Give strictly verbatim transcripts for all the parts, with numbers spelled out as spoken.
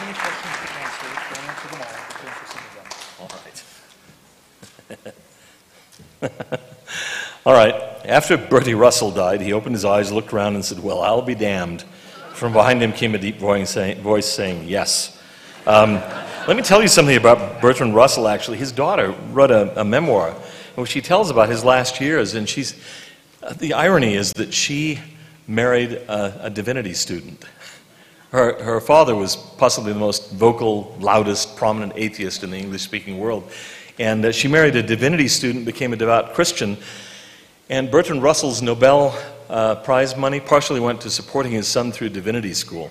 have any questions to answer, don't answer them all, but answer some of them. All right. All right. After Bertie Russell died, he opened his eyes, looked around, and said, "Well, I'll be damned." From behind him came a deep voice saying, voice saying "Yes." Um, let me tell you something about Bertrand Russell, actually. His daughter wrote a, a memoir in which she tells about his last years, and she's, uh, the irony is that she married a, a divinity student. Her, her father was possibly the most vocal, loudest, prominent atheist in the English-speaking world, and uh, she married a divinity student, became a devout Christian, and Bertrand Russell's Nobel uh, Prize money partially went to supporting his son through divinity school.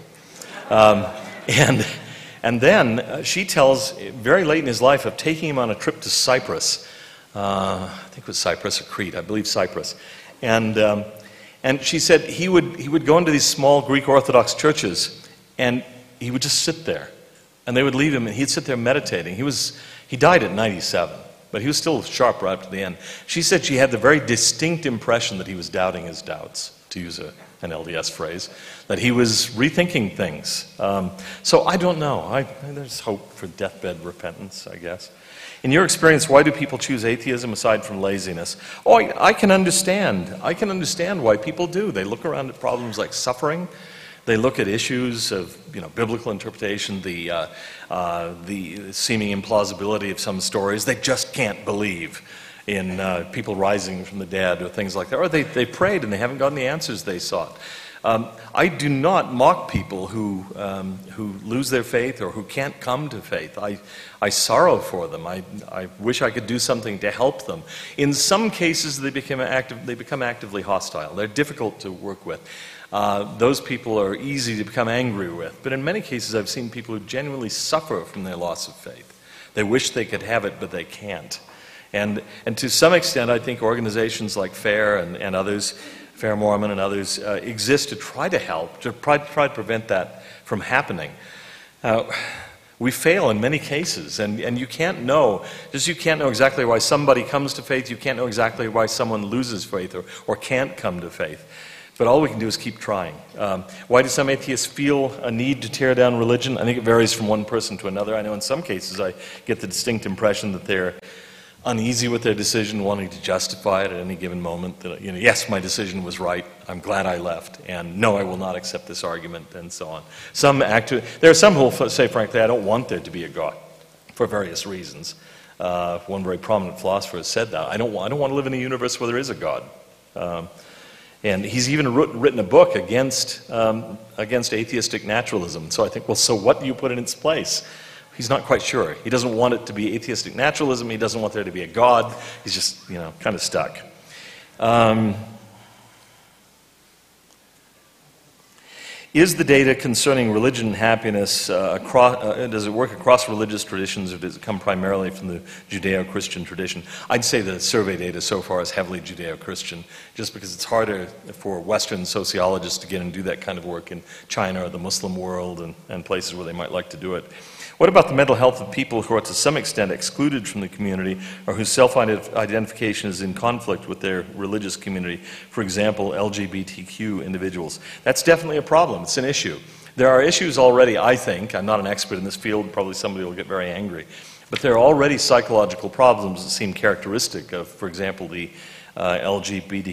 Um, and... And then uh, she tells, very late in his life, of taking him on a trip to Cyprus. Uh, I think it was Cyprus or Crete, I believe Cyprus. And, um, and she said he would, he would go into these small Greek Orthodox churches, and he would just sit there. And they would leave him, and he'd sit there meditating. He, was, he died at ninety-seven, but he was still sharp right up to the end. She said she had the very distinct impression that he was doubting his doubts, to use a an L D S phrase, that he was rethinking things. Um, so I don't know. I, there's hope for deathbed repentance, I guess. In your experience, why do people choose atheism aside from laziness? Oh, I, I can understand. I can understand why people do. They look around at problems like suffering. They look at issues of, you know, biblical interpretation, the, uh, uh, the seeming implausibility of some stories. They just can't believe in uh, people rising from the dead or things like that. Or they, they prayed and they haven't gotten the answers they sought. Um, I do not mock people who, um, who lose their faith or who can't come to faith. I, I sorrow for them. I, I wish I could do something to help them. In some cases, they become, active, they become actively hostile. They're difficult to work with. Uh, those people are easy to become angry with. But in many cases, I've seen people who genuinely suffer from their loss of faith. They wish they could have it, but they can't. And, and to some extent, I think organizations like FAIR and, and others, FAIR Mormon and others, uh, exist to try to help, to try, try to prevent that from happening. Uh, we fail in many cases, and, and you can't know, just you can't know exactly why somebody comes to faith, you can't know exactly why someone loses faith or, or can't come to faith. But all we can do is keep trying. Um, why do some atheists feel a need to tear down religion? I think it varies from one person to another. I know in some cases I get the distinct impression that they're uneasy with their decision, wanting to justify it at any given moment. That, you know, yes, my decision was right. I'm glad I left, and no, I will not accept this argument, and so on. Some actu- there are some who will say, frankly, I don't want there to be a God, for various reasons. Uh, one very prominent philosopher has said that. I don't want, I don't want to live in a universe where there is a God. Um, and he's even wrote, written a book against um, against atheistic naturalism. So I think, well, so what do you put in its place? He's not quite sure. He doesn't want it to be atheistic naturalism. He doesn't want there to be a God. He's just, you know, kind of stuck. Um, is the data concerning religion and happiness, uh, across, uh, does it work across religious traditions, or does it come primarily from the Judeo-Christian tradition? I'd say the survey data so far is heavily Judeo-Christian, just because it's harder for Western sociologists to get and do that kind of work in China or the Muslim world and, and places where they might like to do it. What about the mental health of people who are to some extent excluded from the community or whose self-identification is in conflict with their religious community? For example, L G B T Q individuals. That's definitely a problem. It's an issue. There are issues already, I think. I'm not an expert in this field. Probably somebody will get very angry. But there are already psychological problems that seem characteristic of, for example, the uh, L G B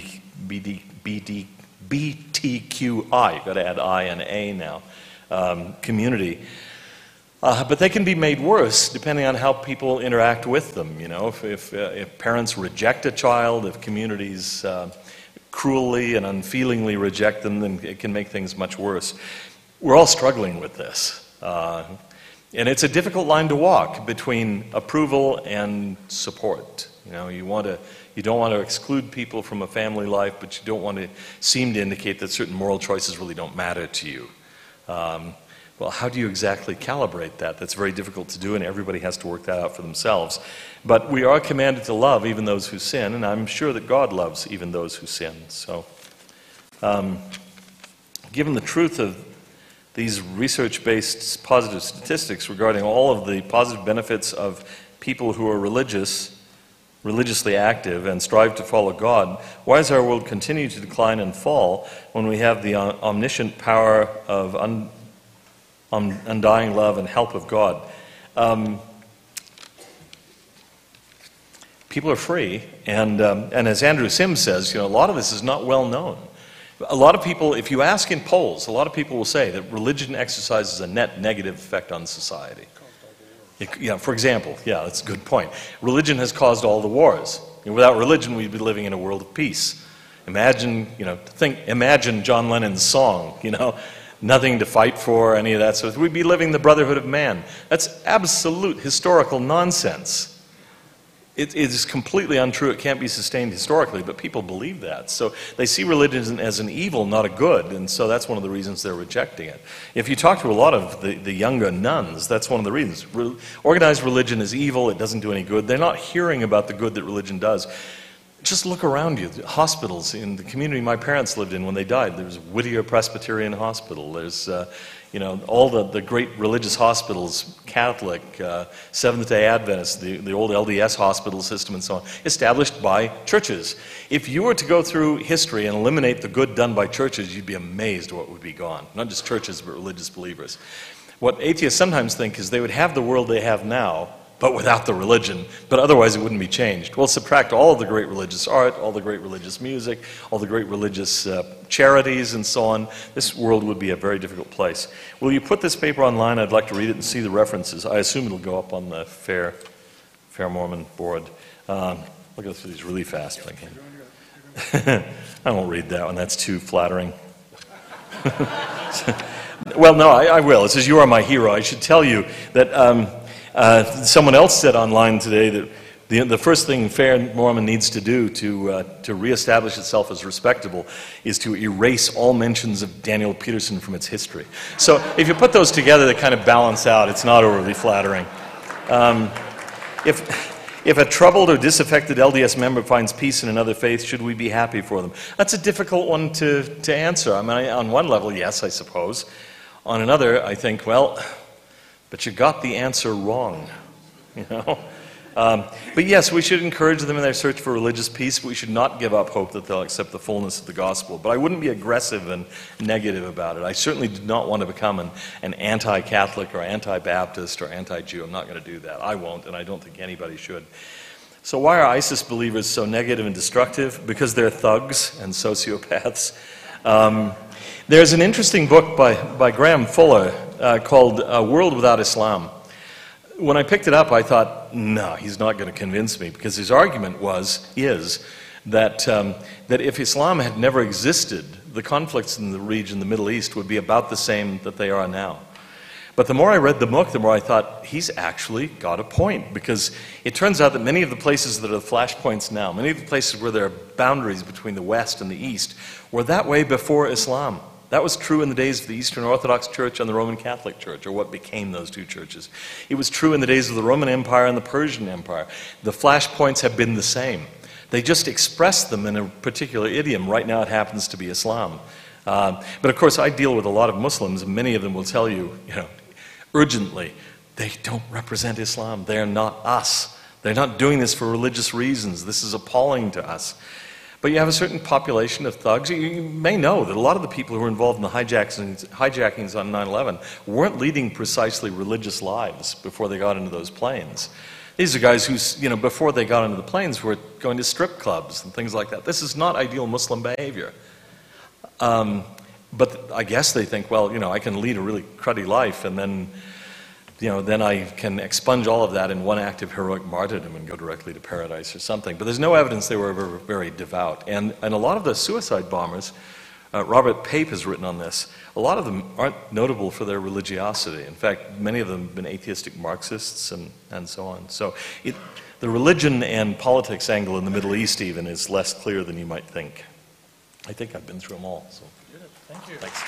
T Q I, you've got to add I and A now, um, community. Uh, but they can be made worse depending on how people interact with them. You know, if, if, uh, if parents reject a child, if communities uh, cruelly and unfeelingly reject them, then it can make things much worse. We're all struggling with this. Uh, and it's a difficult line to walk between approval and support. You know, you want to, you don't want to exclude people from a family life, but you don't want to seem to indicate that certain moral choices really don't matter to you. Um, Well, how do you exactly calibrate that? That's very difficult to do, and everybody has to work that out for themselves. But we are commanded to love even those who sin, and I'm sure that God loves even those who sin. So, um, given the truth of these research-based positive statistics regarding all of the positive benefits of people who are religious, religiously active, and strive to follow God, why does our world continue to decline and fall when we have the omniscient power of un on undying love and help of God. Um, people are free, and um, and as Andrew Sims says, you know, a lot of this is not well known. A lot of people, if you ask in polls, a lot of people will say that religion exercises a net negative effect on society. It, you know, for example, yeah, that's a good point. Religion has caused all the wars. You know, without religion, we'd be living in a world of peace. Imagine, you know, think, imagine John Lennon's song, you know, nothing to fight for, any of that. So we'd be living the brotherhood of man. That's absolute historical nonsense. It, it is completely untrue. It can't be sustained historically, but people believe that. So they see religion as an evil, not a good, and so that's one of the reasons they're rejecting it. If you talk to a lot of the, the younger nuns, that's one of the reasons. Re- organized religion is evil. It doesn't do any good. They're not hearing about the good that religion does. Just look around you. The hospitals in the community my parents lived in when they died. There was Whittier Presbyterian Hospital. There's, uh, you know, all the, the great religious hospitals, Catholic, uh, Seventh-day Adventist, the, the old L D S hospital system and so on, established by churches. If you were to go through history and eliminate the good done by churches, you'd be amazed what would be gone. Not just churches, but religious believers. What atheists sometimes think is they would have the world they have now, but without the religion, but otherwise it wouldn't be changed. Well, subtract all of the great religious art, all the great religious music, all the great religious uh, charities and so on, this world would be a very difficult place. Will you put this paper online? I'd like to read it and see the references. I assume it'll go up on the Fair, Fair Mormon board. Um, I'll go through these really fast if I can. I won't read that one, that's too flattering. Well, no, I, I will. It says, "You are my hero." I should tell you that um, Uh, someone else said online today that the, the first thing Fair Mormon needs to do to, uh, to reestablish itself as respectable is to erase all mentions of Daniel Peterson from its history. So if you put those together, they kind of balance out. It's not overly flattering. Um, if, if a troubled or disaffected L D S member finds peace in another faith, should we be happy for them? That's a difficult one to, to answer. I mean, I, on one level, yes, I suppose. On another, I think, well, but you got the answer wrong, you know. Um, but yes, we should encourage them in their search for religious peace. But we should not give up hope that they'll accept the fullness of the gospel. But I wouldn't be aggressive and negative about it. I certainly do not want to become an, an anti-Catholic or anti-Baptist or anti-Jew. I'm not going to do that. I won't, and I don't think anybody should. So why are ISIS believers so negative and destructive? Because they're thugs and sociopaths. Um, there's an interesting book by, by Graham Fuller Uh, called A World Without Islam. When I picked it up, I thought, no, he's not going to convince me, because his argument was, is, that, um, that if Islam had never existed, the conflicts in the region, the Middle East, would be about the same that they are now. But the more I read the book, the more I thought, he's actually got a point, because it turns out that many of the places that are the flashpoints now, many of the places where there are boundaries between the West and the East, were that way before Islam. That was true in the days of the Eastern Orthodox Church and the Roman Catholic Church, or what became those two churches. It was true in the days of the Roman Empire and the Persian Empire. The flashpoints have been the same. They just express them in a particular idiom. Right now it happens to be Islam. Uh, but of course I deal with a lot of Muslims, and many of them will tell you, you know, urgently, they don't represent Islam. They're not us. They're not doing this for religious reasons. This is appalling to us. But you have a certain population of thugs. You may know that a lot of the people who were involved in the hijackings, hijackings on nine eleven weren't leading precisely religious lives before they got into those planes. These are guys who, you know, before they got into the planes were going to strip clubs and things like that. This is not ideal Muslim behavior. Um, but I guess they think, well, you know, I can lead a really cruddy life, and then, you know, then I can expunge all of that in one act of heroic martyrdom and go directly to paradise or something. But there's no evidence they were ever very devout. And, and a lot of the suicide bombers, uh, Robert Pape has written on this, a lot of them aren't notable for their religiosity. In fact, many of them have been atheistic Marxists and, and so on. So it, the religion and politics angle in the Middle East even is less clear than you might think. I think I've been through them all. So. Good. Thank you. Thanks.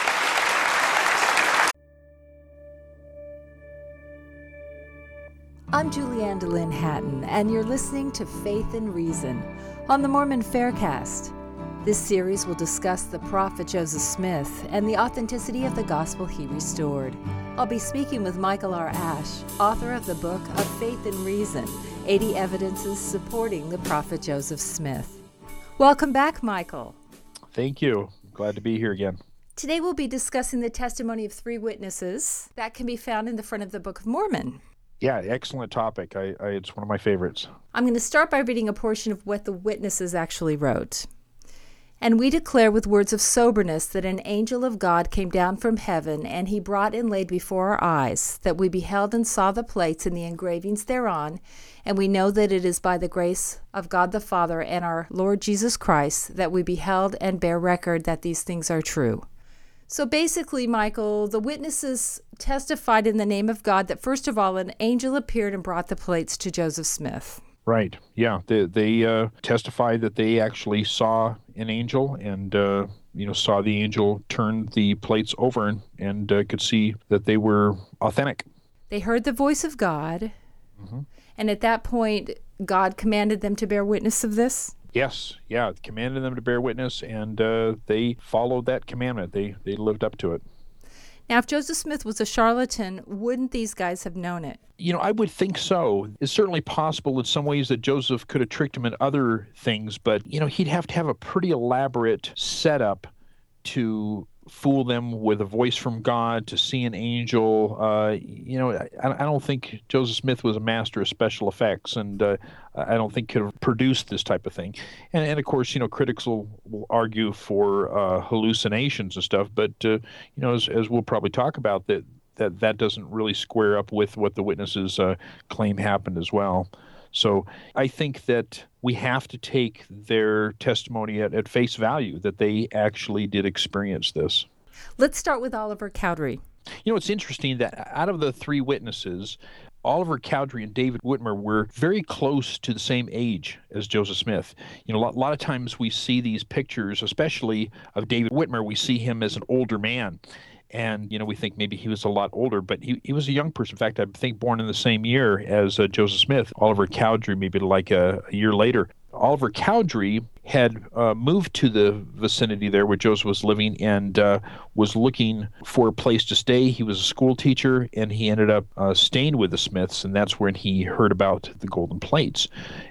I'm Julianne DeLynn Hatton, and you're listening to Faith and Reason on the Mormon Faircast. This series will discuss the prophet Joseph Smith and the authenticity of the gospel he restored. I'll be speaking with Michael R. Ash, author of the book of Faith and Reason, eighty Evidences Supporting the Prophet Joseph Smith. Welcome back, Michael. Thank you. Glad to be here again. Today we'll be discussing the testimony of three witnesses that can be found in the front of the Book of Mormon. Yeah, excellent topic. I, I, it's one of my favorites. I'm going to start by reading a portion of what the witnesses actually wrote. And we declare with words of soberness that an angel of God came down from heaven, and he brought and laid before our eyes, that we beheld and saw the plates and the engravings thereon, and we know that it is by the grace of God the Father and our Lord Jesus Christ that we beheld and bear record that these things are true. So basically, Michael, the witnesses testified in the name of God that first of all, an angel appeared and brought the plates to Joseph Smith. Right. Yeah. They, they uh, testified that they actually saw an angel and, uh, you know, saw the angel turn the plates over and, and uh, could see that they were authentic. They heard the voice of God. Mm-hmm. And at that point, God commanded them to bear witness of this? Yes. Yeah. Commanded them to bear witness, and uh, they followed that commandment. They, they lived up to it. Now, if Joseph Smith was a charlatan, wouldn't these guys have known it? You know, I would think so. It's certainly possible in some ways that Joseph could have tricked him in other things, but, you know, he'd have to have a pretty elaborate setup to fool them with a voice from God, to see an angel. Uh, you know, I, I don't think Joseph Smith was a master of special effects, and uh, I don't think could have produced this type of thing. And, and of course, you know, critics will, will argue for uh, hallucinations and stuff, but, uh, you know, as, as we'll probably talk about, that that that doesn't really square up with what the witnesses uh, claim happened as well. So I think that we have to take their testimony at, at face value, that they actually did experience this. Let's start with Oliver Cowdery. You know, it's interesting that out of the three witnesses, Oliver Cowdery and David Whitmer were very close to the same age as Joseph Smith. You know, a lot, a lot of times we see these pictures, especially of David Whitmer, we see him as an older man. And, you know, we think maybe he was a lot older, but he, he was a young person. In fact, I think born in the same year as uh, Joseph Smith. Oliver Cowdery, maybe like a, a year later. Oliver Cowdery had uh, moved to the vicinity there where Joseph was living and uh, was looking for a place to stay. He was a school teacher, and he ended up uh, staying with the Smiths, and that's when he heard about the golden plates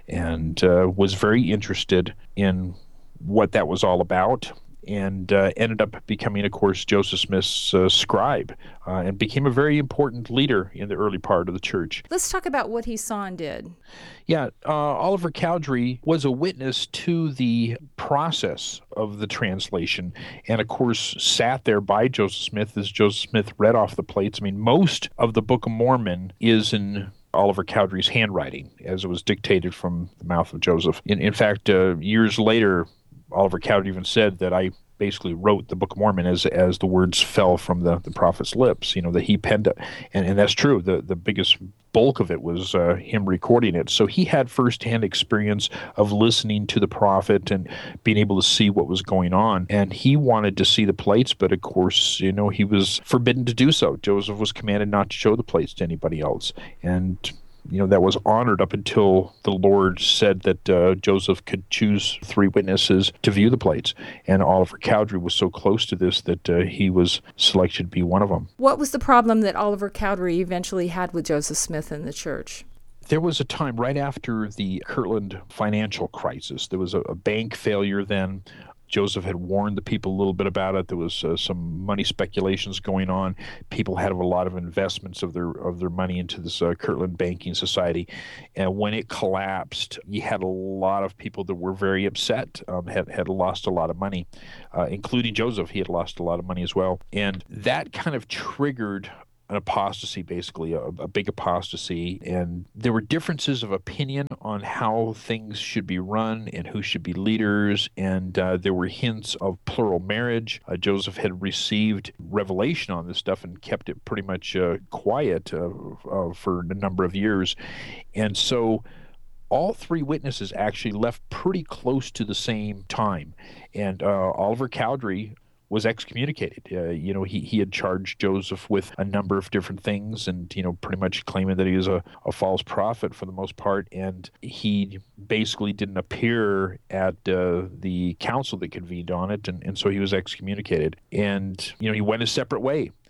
and uh, was very interested in what that was all about. And uh, ended up becoming, of course, Joseph Smith's uh, scribe, uh, and became a very important leader in the early part of the church. Let's talk about what he saw and did. Yeah, uh, Oliver Cowdery was a witness to the process of the translation, and of course sat there by Joseph Smith as Joseph Smith read off the plates. I mean, most of the Book of Mormon is in Oliver Cowdery's handwriting, as it was dictated from the mouth of Joseph. In, in fact, uh, years later, Oliver Cowdery even said that I basically wrote the Book of Mormon as as the words fell from the, the prophet's lips, you know, that he penned it. And, and that's true. The, the biggest bulk of it was uh, him recording it. So he had firsthand experience of listening to the prophet and being able to see what was going on. And he wanted to see the plates, but of course, you know, he was forbidden to do so. Joseph was commanded not to show the plates to anybody else. And you know, that was honored up until the Lord said that uh, Joseph could choose three witnesses to view the plates. And Oliver Cowdery was so close to this that uh, he was selected to be one of them. What was the problem that Oliver Cowdery eventually had with Joseph Smith in the church? There was a time right after the Kirtland financial crisis. There was a, a bank failure then. Joseph had warned the people a little bit about it. There was uh, some money speculations going on. People had a lot of investments of their of their money into this uh, Kirtland Banking Society. And when it collapsed, you had a lot of people that were very upset, um, had, had lost a lot of money, uh, including Joseph. He had lost a lot of money as well. And that kind of triggered an apostasy, basically, a, a big apostasy. And there were differences of opinion on how things should be run and who should be leaders. And uh, there were hints of plural marriage. Uh, Joseph had received revelation on this stuff and kept it pretty much uh, quiet uh, uh, for a number of years. And so all three witnesses actually left pretty close to the same time. And uh, Oliver Cowdery was excommunicated. Uh, you know, he, he had charged Joseph with a number of different things and, you know, pretty much claiming that he was a, a false prophet for the most part. And he basically didn't appear at uh, the council that convened on it. And, and so he was excommunicated. And, you know, he went a separate way.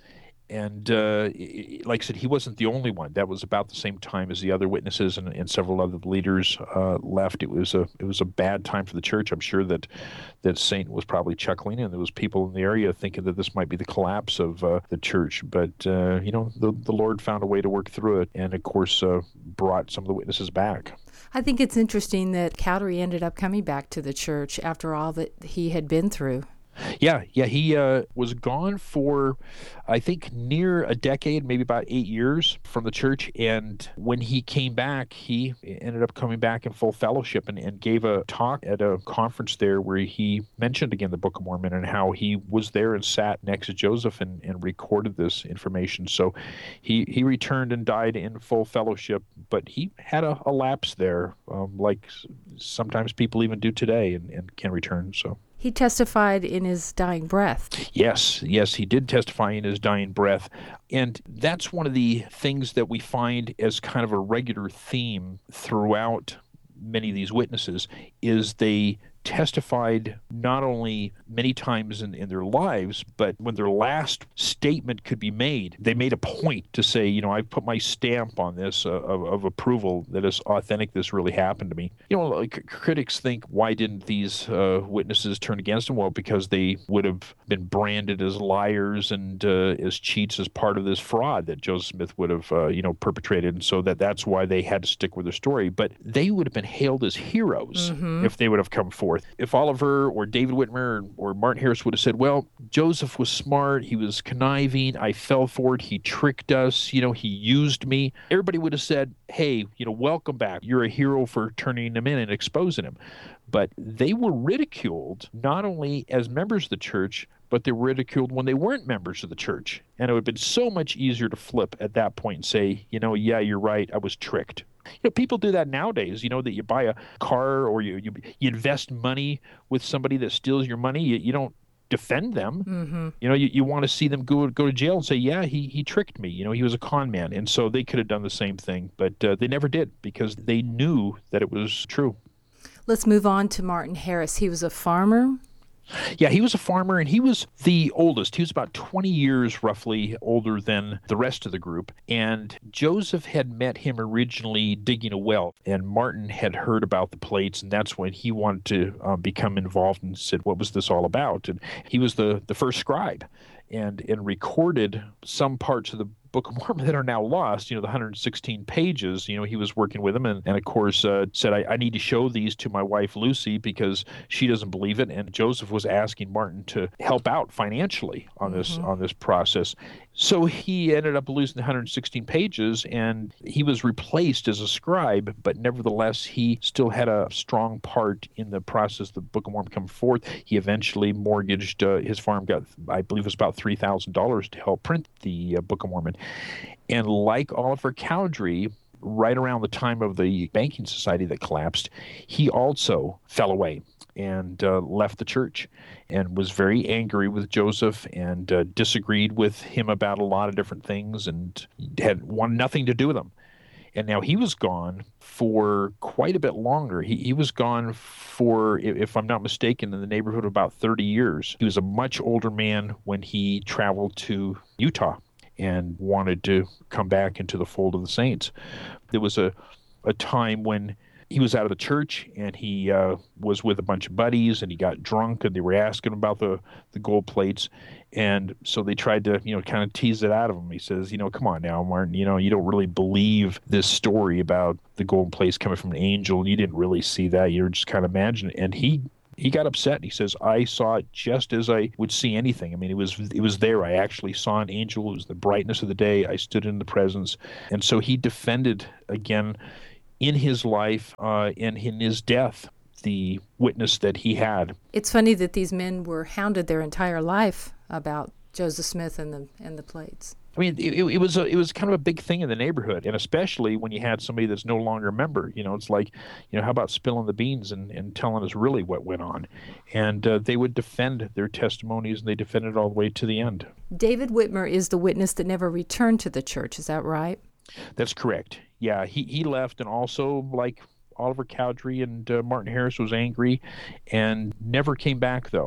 And uh, i- like I said, he wasn't the only one. That was about the same time as the other witnesses and, and several other leaders uh, left. It was a it was a bad time for the church. I'm sure that that Satan was probably chuckling, and there was people in the area thinking that this might be the collapse of uh, the church. But uh, you know, the the Lord found a way to work through it, and of course uh, brought some of the witnesses back. I think it's interesting that Cowdery ended up coming back to the church after all that he had been through. Yeah, yeah, he uh, was gone for, I think, near a decade, maybe about eight years from the church. And when he came back, he ended up coming back in full fellowship and, and gave a talk at a conference there where he mentioned again the Book of Mormon and how he was there and sat next to Joseph and, and recorded this information. So he, he returned and died in full fellowship, but he had a, a lapse there, um, like sometimes people even do today and, and can return, so. He testified in his dying breath. Yes, yes, he did testify in his dying breath. And that's one of the things that we find as kind of a regular theme throughout many of these witnesses is they testified not only many times in, in their lives, but when their last statement could be made, they made a point to say, you know, I've put my stamp on this uh, of, of approval that is authentic, this really happened to me. You know, like, critics think, why didn't these uh, witnesses turn against them? Well, because they would have been branded as liars and uh, as cheats as part of this fraud that Joseph Smith would have, uh, you know, perpetrated. And so that that's why they had to stick with their story. But they would have been hailed as heroes mm-hmm. if they would have come forth. If Oliver or David Whitmer or Martin Harris would have said, well, Joseph was smart, he was conniving, I fell for it, he tricked us, you know, he used me, everybody would have said, hey, you know, welcome back. You're a hero for turning him in and exposing him. But they were ridiculed not only as members of the church, but they were ridiculed when they weren't members of the church. And it would have been so much easier to flip at that point and say, you know, yeah, you're right, I was tricked. You know, people do that nowadays, you know, that you buy a car or you you, you invest money with somebody that steals your money. You, you don't defend them. Mm-hmm. You know, you, you want to see them go go to jail and say, yeah, he, he tricked me. You know, he was a con man. And so they could have done the same thing, but uh, they never did because they knew that it was true. Let's move on to Martin Harris. He was a farmer. Yeah, he was a farmer, and he was the oldest. He was about twenty years roughly older than the rest of the group. And Joseph had met him originally digging a well, and Martin had heard about the plates, and that's when he wanted to uh, become involved and said, what was this all about? And he was the, the first scribe and, and recorded some parts of the Book of Mormon that are now lost, you know, the one hundred sixteen pages. You know, he was working with them and, and of course, uh, said, I, I need to show these to my wife, Lucy, because she doesn't believe it. And Joseph was asking Martin to help out financially on this mm-hmm. on this process. So he ended up losing the one hundred sixteen pages, and he was replaced as a scribe, but nevertheless, he still had a strong part in the process of the Book of Mormon come forth. He eventually mortgaged uh, his farm, got, I believe it was about three thousand dollars to help print the uh, Book of Mormon. And like Oliver Cowdery, right around the time of the banking society that collapsed, he also fell away and uh, left the church and was very angry with Joseph and uh, disagreed with him about a lot of different things and had wanted nothing to do with him. And now he was gone for quite a bit longer. He, he was gone for, if I'm not mistaken, in the neighborhood of about thirty years. He was a much older man when he traveled to Utah and wanted to come back into the fold of the saints. There was a, a time when he was out of the church and he uh, was with a bunch of buddies and he got drunk and they were asking about the, the gold plates. And so they tried to, you know, kind of tease it out of him. He says, you know, come on now, Martin, you know, you don't really believe this story about the gold plates coming from an angel. And you didn't really see that. You're just kind of imagining it. And he He got upset. He says, I saw it just as I would see anything. I mean, it was it was there. I actually saw an angel. It was the brightness of the day. I stood in the presence. And so he defended, again, in his life uh, and in his death, the witness that he had. It's funny that these men were hounded their entire life about Joseph Smith and the and the plates. I mean, it, it was a, it was kind of a big thing in the neighborhood, and especially when you had somebody that's no longer a member. You know, it's like, you know, how about spilling the beans and, and telling us really what went on? And uh, they would defend their testimonies, and they defended it all the way to the end. David Whitmer is the witness that never returned to the church. Is that right? That's correct. Yeah, he, he left, and also, like Oliver Cowdery and uh, Martin Harris, was angry and never came back, though.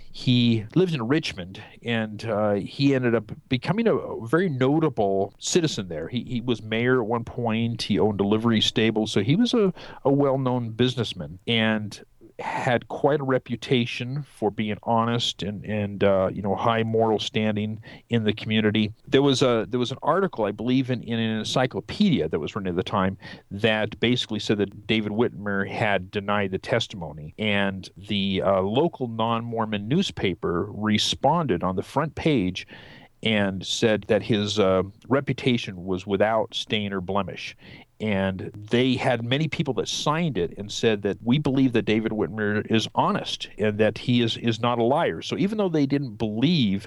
he lived in Richmond, and uh, he ended up becoming a very notable citizen there. He, he was mayor at one point. He owned a livery stable, so he was a, a well-known businessman, and had quite a reputation for being honest and and uh, you know, high moral standing in the community. There was a there was an article, I believe, in, in an encyclopedia that was written at the time that basically said that David Whitmer had denied the testimony, and the uh, local non-Mormon newspaper responded on the front page and said that his uh, reputation was without stain or blemish. And they had many people that signed it and said that we believe that David Whitmer is honest and that he is, is not a liar. So even though they didn't believe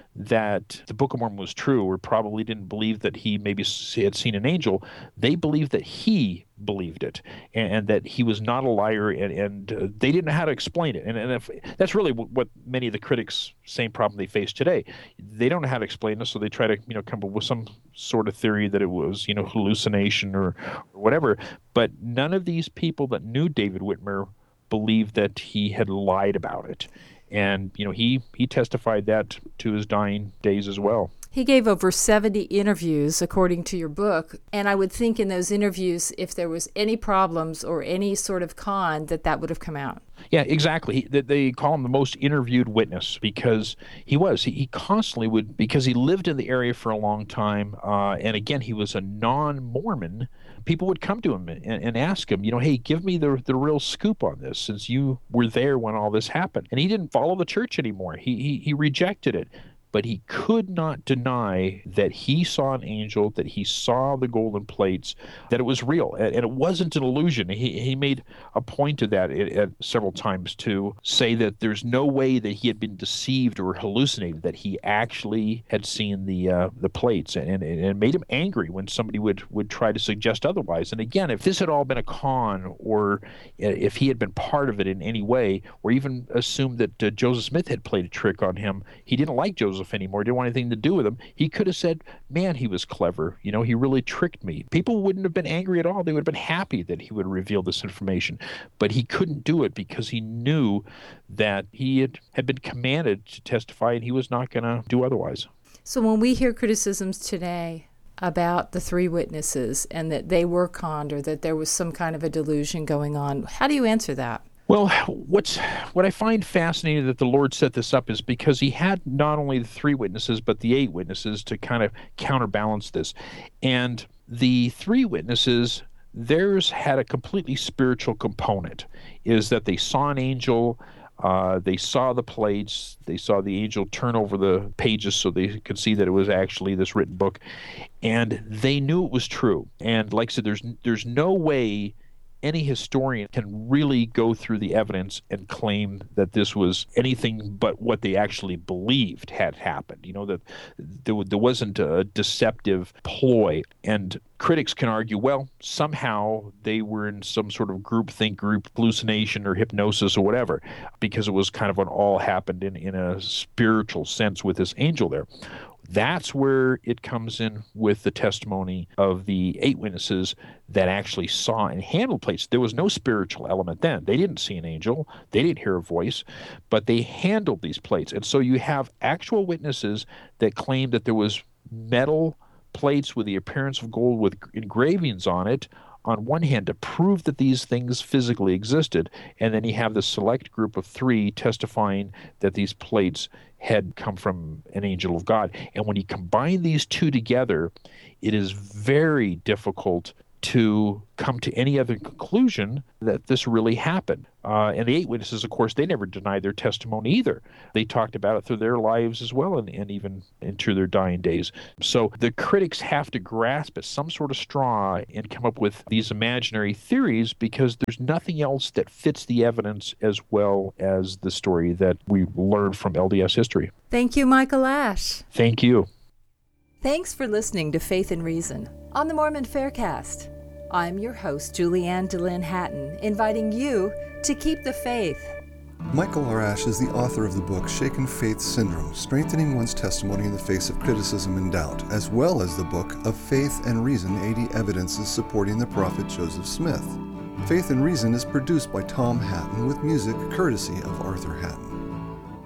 that the Book of Mormon was true, or probably didn't believe that he maybe had seen an angel, they believed that he believed it, and, and that he was not a liar, and, and uh, they didn't know how to explain it. And, and if, that's really what, what many of the critics, same problem they face today. They don't know how to explain this, so they try to, you know, come up with some sort of theory that it was, you know, hallucination or, or whatever. But none of these people that knew David Whitmer believed that he had lied about it. And, you know, he, he testified that to his dying days as well. He gave over seventy interviews, according to your book, and I would think in those interviews, if there was any problems or any sort of con, that that would have come out. Yeah, exactly. He, they call him the most interviewed witness because he was. He, he constantly would, because he lived in the area for a long time, uh, and again, he was a non-Mormon. People would come to him and, and ask him, you know, hey, give me the the real scoop on this, since you were there when all this happened. And he didn't follow the church anymore. He he, he rejected it. But he could not deny that he saw an angel, that he saw the golden plates, that it was real. And it wasn't an illusion. He he made a point of that at, at several times to say that there's no way that he had been deceived or hallucinated, that he actually had seen the uh, the plates. And, and it made him angry when somebody would, would try to suggest otherwise. And again, if this had all been a con, or if he had been part of it in any way, or even assumed that uh, Joseph Smith had played a trick on him, he didn't like Joseph anymore, didn't want anything to do with him, he could have said, man, he was clever. You know, he really tricked me. People wouldn't have been angry at all. They would have been happy that he would reveal this information. But he couldn't do it because he knew that he had, had been commanded to testify, and he was not going to do otherwise. So when we hear criticisms today about the three witnesses and that they were conned, or that there was some kind of a delusion going on, how do you answer that? Well, what's what I find fascinating that the Lord set this up is because he had not only the three witnesses, but the eight witnesses to kind of counterbalance this. And the three witnesses, theirs had a completely spiritual component, is that they saw an angel, uh, they saw the plates, they saw the angel turn over the pages so they could see that it was actually this written book, and they knew it was true. And like I said, there's there's no way any historian can really go through the evidence and claim that this was anything but what they actually believed had happened. You know, that there, there wasn't a deceptive ploy. And critics can argue, well, somehow they were in some sort of groupthink, group hallucination or hypnosis or whatever, because it was kind of an all happened in, in a spiritual sense with this angel there. That's where it comes in with the testimony of the eight witnesses that actually saw and handled plates. There was no spiritual element then. They didn't see an angel. They didn't hear a voice, but they handled these plates. And so you have actual witnesses that claim that there was metal plates with the appearance of gold with engravings on it, on one hand, to prove that these things physically existed, and then you have the select group of three testifying that these plates had come from an angel of God. And when you combine these two together, it is very difficult to come to any other conclusion that this really happened. Uh, and the eight witnesses, of course, they never denied their testimony either. They talked about it through their lives as well, and, and even into their dying days. So the critics have to grasp at some sort of straw and come up with these imaginary theories, because there's nothing else that fits the evidence as well as the story that we learned from L D S history. Thank you, Michael Ash. Thank you. Thanks for listening to Faith and Reason on the Mormon Faircast. I'm your host, Julianne DeLynn Hatton, inviting you to keep the faith. Michael R. Ash is the author of the book Shaken Faith Syndrome, Strengthening One's Testimony in the Face of Criticism and Doubt, as well as the book of Faith and Reason, eighty Evidences Supporting the Prophet Joseph Smith. Faith and Reason is produced by Tom Hatton with music courtesy of Arthur Hatton.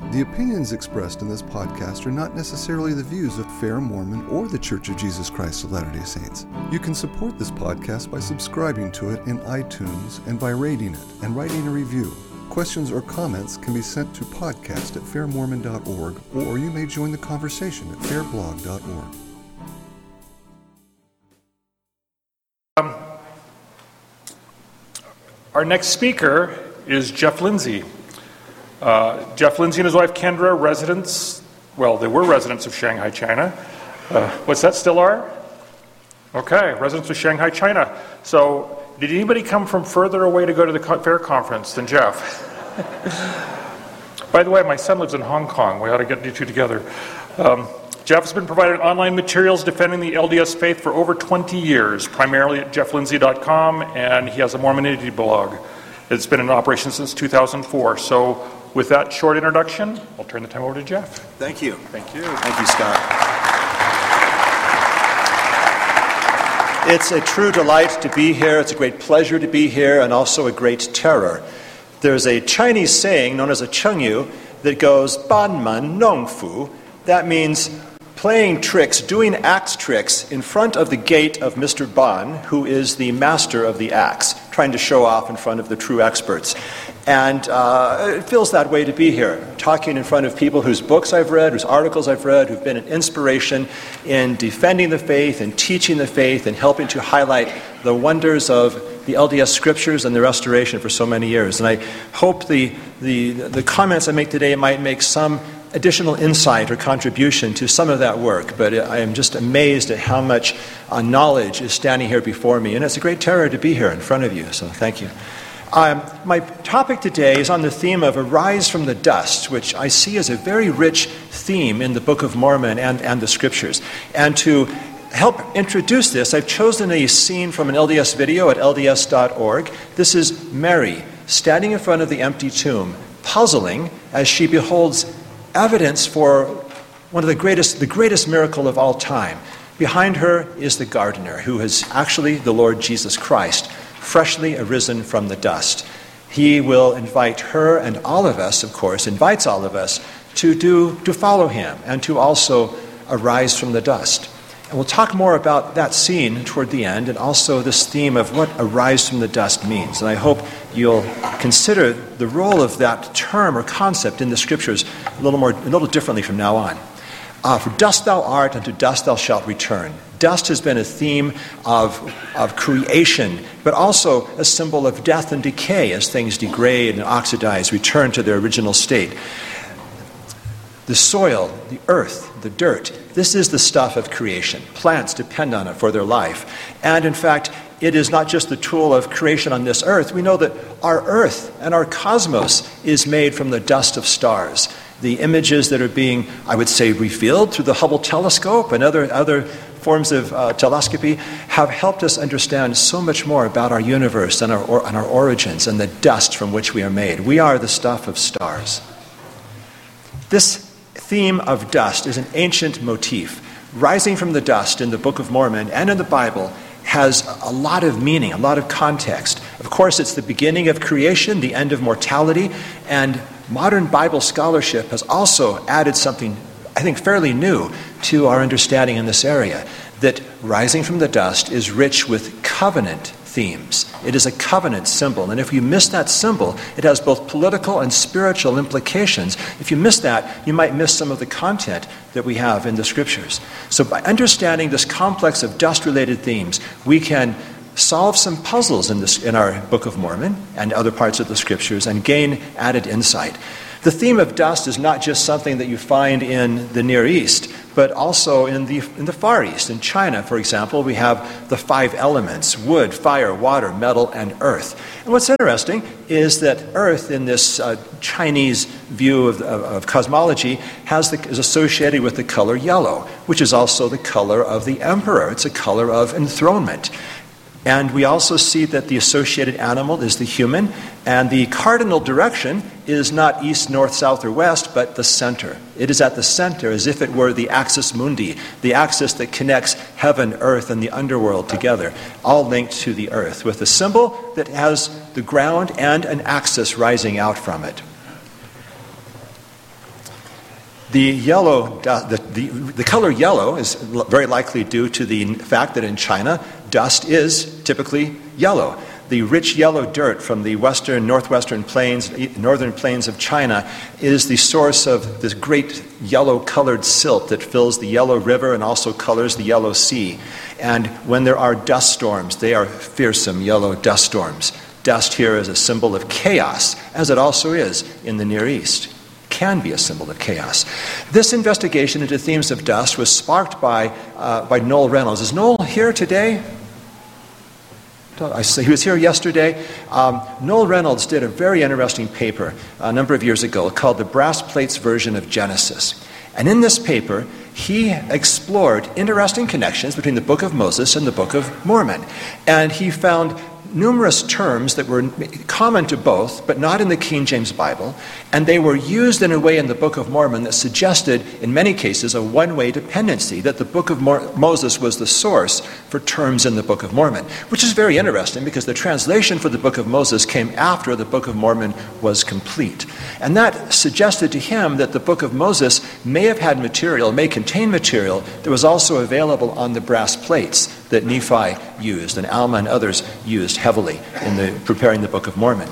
The opinions expressed in this podcast are not necessarily the views of Fair Mormon or the Church of Jesus Christ of Latter-day Saints. You can support this podcast by subscribing to it in iTunes and by rating it and writing a review. Questions or comments can be sent to podcast at fair mormon dot org, or you may join the conversation at fair blog dot org. Um, our next speaker is Jeff Lindsay. Uh, Jeff Lindsay and his wife Kendra, residents, well, they were residents of Shanghai, China. Uh, what's that still are? Okay, residents of Shanghai, China. So, did anybody come from further away to go to the co- fair conference than Jeff? By the way, my son lives in Hong Kong. We ought to get you two together. Um, Jeff has been providing online materials defending the L D S faith for over twenty years, primarily at jeff lindsay dot com, and he has a Mormonity blog. It's been in operation since two thousand four. So, with that short introduction, I'll turn the time over to Jeff. Thank you. Thank you. Thank you, Scott. It's a true delight to be here. It's a great pleasure to be here, and also a great terror. There's a Chinese saying known as a chengyu that goes, ban man nong fu. That means playing tricks, doing axe tricks in front of the gate of Mister Ban, who is the master of the axe, trying to show off in front of the true experts. And uh, it feels that way to be here, talking in front of people whose books I've read, whose articles I've read, who've been an inspiration in defending the faith and teaching the faith and helping to highlight the wonders of the L D S scriptures and the restoration for so many years. And I hope the, the, the comments I make today might make some additional insight or contribution to some of that work, but I am just amazed at how much uh, knowledge is standing here before me, and it's a great terror to be here in front of you, so thank you. Um, my topic today is on the theme of Arise from the Dust, which I see as a very rich theme in the Book of Mormon and, and the Scriptures. And to help introduce this, I've chosen a scene from an L D S video at L D S dot org. This is Mary standing in front of the empty tomb, puzzling as she beholds evidence for one of the greatest, the greatest miracle of all time. Behind her is the gardener, who is actually the Lord Jesus Christ, freshly arisen from the dust. He will invite her and all of us, of course, invites all of us to do, to follow him and to also arise from the dust. And we'll talk more about that scene toward the end, and also this theme of what arise from the dust means. And I hope you'll consider the role of that term or concept in the scriptures a little more, a little differently from now on. Uh, for dust thou art, and to dust thou shalt return. Dust has been a theme of, of creation, but also a symbol of death and decay as things degrade and oxidize, return to their original state. The soil, the earth, the dirt, this is the stuff of creation. Plants depend on it for their life. And in fact, it is not just the tool of creation on this earth. We know that our earth and our cosmos is made from the dust of stars. The images that are being, I would say, revealed through the Hubble telescope and other, other forms of uh, telescopy have helped us understand so much more about our universe and our, or, and our origins and the dust from which we are made. We are the stuff of stars. This theme of dust is an ancient motif. Rising from the dust in the Book of Mormon and in the Bible has a lot of meaning, a lot of context. Of course, it's the beginning of creation, the end of mortality, and modern Bible scholarship has also added something, I think, fairly new to our understanding in this area, that rising from the dust is rich with covenant themes. It is a covenant symbol, and if you miss that symbol, it has both political and spiritual implications. If you miss that, you might miss some of the content that we have in the scriptures. So by understanding this complex of dust-related themes, we can solve some puzzles in, this, in our Book of Mormon and other parts of the scriptures and gain added insight. The theme of dust is not just something that you find in the Near East, but also in the in the Far East. In China, for example, we have the five elements: wood, fire, water, metal, and earth. And what's interesting is that earth, in this uh, Chinese view of, of, of cosmology, has the, is associated with the color yellow, which is also the color of the emperor. It's a color of enthronement. And we also see that the associated animal is the human, and the cardinal direction is not east, north, south, or west, but the center. It is at the center, as if it were the axis mundi, the axis that connects heaven, earth, and the underworld together, all linked to the earth, with a symbol that has the ground and an axis rising out from it. The yellow, the, the, the color yellow is very likely due to the fact that in China, dust is typically yellow. The rich yellow dirt from the western, northwestern plains, northern plains of China is the source of this great yellow-colored silt that fills the Yellow River and also colors the Yellow Sea. And when there are dust storms, they are fearsome yellow dust storms. Dust here is a symbol of chaos, as it also is in the Near East. Can be a symbol of chaos. This investigation into themes of dust was sparked by, uh, by Noel Reynolds. Is Noel here today? I say he was here yesterday. Um, Noel Reynolds did a very interesting paper a number of years ago called The Brass Plates Version of Genesis. And in this paper, he explored interesting connections between the Book of Moses and the Book of Mormon. And he found numerous terms that were common to both, but not in the King James Bible, and they were used in a way in the Book of Mormon that suggested, in many cases, a one-way dependency, that the Book of Mo- Moses was the source for terms in the Book of Mormon, which is very interesting because the translation for the Book of Moses came after the Book of Mormon was complete. And that suggested to him that the Book of Moses may have had material, may contain material that was also available on the brass plates that Nephi used and Alma and others used heavily in the, preparing the Book of Mormon.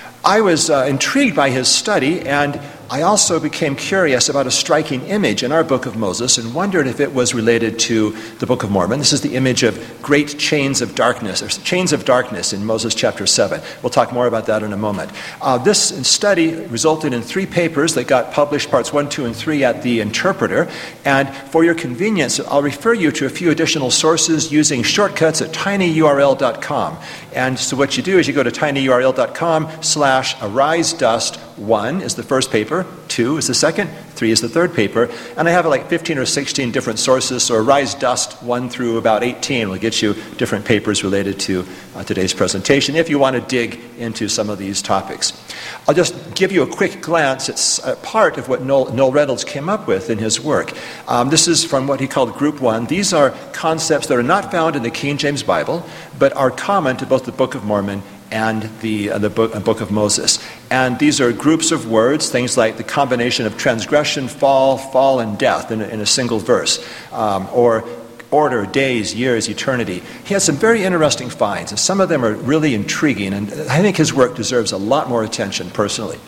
I was uh, intrigued by his study, and I also became curious about a striking image in our Book of Moses and wondered if it was related to the Book of Mormon. This is the image of great chains of darkness, or chains of darkness in Moses chapter seven. We'll talk more about that in a moment. Uh, this study resulted in three papers that got published, parts one, two, and three, at the Interpreter. And for your convenience, I'll refer you to a few additional sources using shortcuts at tiny U R L dot com. And so what you do is you go to tiny U R L dot com slash arise dust one is the first paper, two is the second, three is the third paper, and I have like fifteen or sixteen different sources, so Arise Dust one through about eighteen will get you different papers related to uh, today's presentation if you want to dig into some of these topics. I'll just give you a quick glance at uh, part of what Noel, Noel Reynolds came up with in his work. Um, this is from what he called Group One. These are concepts that are not found in the King James Bible, but are common to both the Book of Mormon and the, uh, the book, uh, book of Moses. And these are groups of words, things like the combination of transgression, fall, fall, and death in a, in a single verse, um, or order, days, years, eternity. He has some very interesting finds, and some of them are really intriguing, and I think his work deserves a lot more attention personally.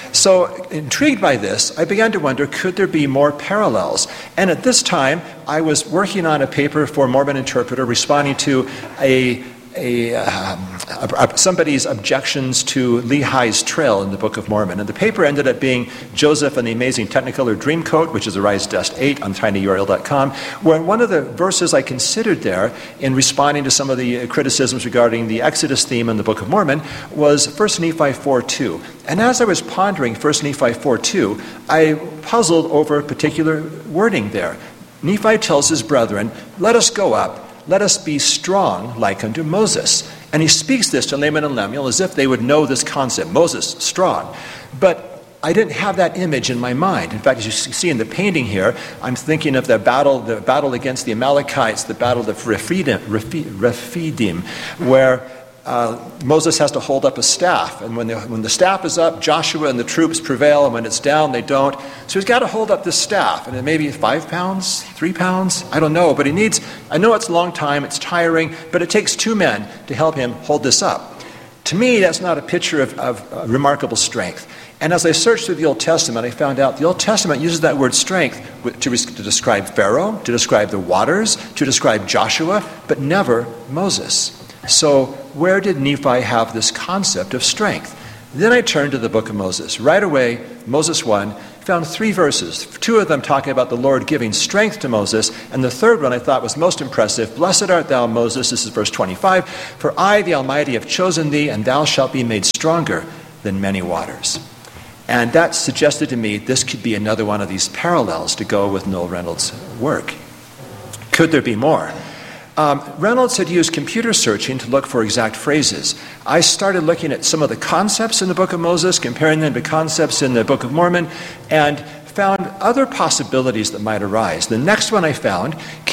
So, intrigued by this, I began to wonder, could there be more parallels? And at this time, I was working on a paper for Mormon Interpreter responding to a A, um, a, a, somebody's objections to Lehi's Trail in the Book of Mormon. And the paper ended up being Joseph and the Amazing Technicolor Dreamcoat, which is Arise Dust eight on tiny U R L dot com, where one of the verses I considered there in responding to some of the criticisms regarding the Exodus theme in the Book of Mormon was First Nephi four two. And as I was pondering First Nephi four two, I puzzled over particular wording there. Nephi tells his brethren, "Let us go up. Let us be strong like unto Moses." And he speaks this to Laman and Lemuel as if they would know this concept. Moses, strong. But I didn't have that image in my mind. In fact, as you see in the painting here, I'm thinking of the battle, the battle against the Amalekites, the battle of Rephidim, Rephidim, where Uh, Moses has to hold up a staff, and when the, when the staff is up, Joshua and the troops prevail, and when it's down, they don't. So he's got to hold up this staff, and it may be five pounds, three pounds, I don't know, but he needs, I know it's a long time, it's tiring, but it takes two men to help him hold this up. To me, that's not a picture of, of uh, remarkable strength. And as I searched through the Old Testament, I found out the Old Testament uses that word strength to, to describe Pharaoh, to describe the waters, to describe Joshua, but never Moses. So where did Nephi have this concept of strength? Then I turned to the Book of Moses. Right away, Moses one, found three verses. Two of them talking about the Lord giving strength to Moses, and the third one I thought was most impressive. "Blessed art thou, Moses," this is verse twenty-five, "for I, the Almighty, have chosen thee, and thou shalt be made stronger than many waters." And that suggested to me this could be another one of these parallels to go with Noel Reynolds' work. Could there be more? Um, Reynolds had used computer searching to look for exact phrases. I started looking at some of the concepts in the Book of Moses, comparing them to concepts in the Book of Mormon, and found other possibilities that might arise. The next one I found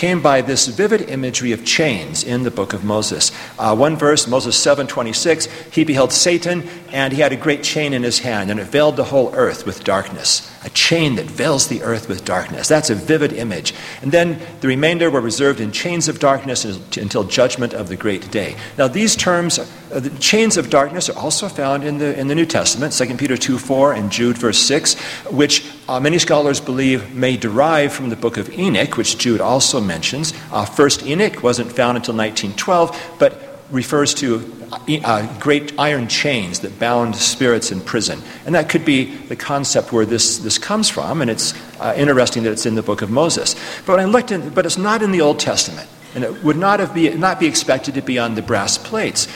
came by this vivid imagery of chains in the book of Moses. Uh, one verse, Moses seven twenty-six, he beheld Satan, and he had a great chain in his hand, and it veiled the whole earth with darkness. A chain that veils the earth with darkness. That's a vivid image. And then the remainder were reserved in chains of darkness until judgment of the great day. Now these terms, uh, the chains of darkness, are also found in the in the New Testament, Second Peter two four and Jude verse six, which uh, many scholars believe may derive from the book of Enoch, which Jude also mentions. Uh, first Enoch wasn't found until nineteen twelve, but refers to uh, great iron chains that bound spirits in prison. And that could be the concept where this, this comes from, and it's uh, interesting that it's in the book of Moses. But when I looked in, but it's not in the Old Testament, and it would not have be not be expected to be on the brass plates